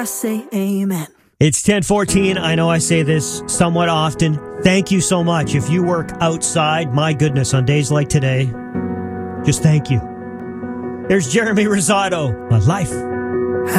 say amen. It's 10:14. I know I say this somewhat often. Thank you so much. If you work outside, my goodness, on days like today, just thank you. There's Jeremy Rosado on Life